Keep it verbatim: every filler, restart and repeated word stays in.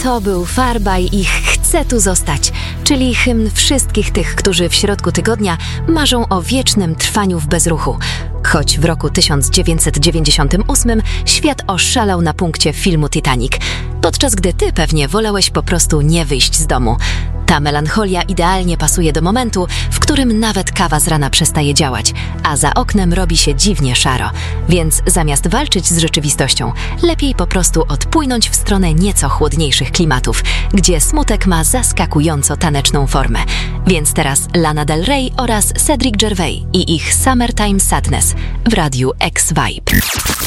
To był Farbaj i Chcę tu zostać, czyli hymn wszystkich tych, którzy w środku tygodnia marzą o wiecznym trwaniu w bezruchu. Choć w roku tysiąc dziewięćset dziewięćdziesiątym ósmym świat oszalał na punkcie filmu Titanic, podczas gdy ty pewnie wolałeś po prostu nie wyjść z domu. Ta melancholia idealnie pasuje do momentu, w którym nawet kawa z rana przestaje działać, a za oknem robi się dziwnie szaro. Więc zamiast walczyć z rzeczywistością, lepiej po prostu odpłynąć w stronę nieco chłodniejszych klimatów, gdzie smutek ma zaskakująco taneczną formę. Więc teraz Lana Del Rey oraz Cedric Gervais i ich Summertime Sadness w radiu X-Vibe.